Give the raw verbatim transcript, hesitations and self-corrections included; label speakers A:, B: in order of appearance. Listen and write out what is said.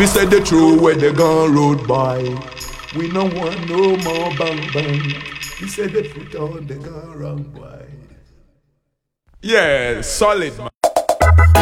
A: Me say the true where they gone road by. We no want no more bang bang. Me say they put on the gone wrong boy. Yeah, solid man.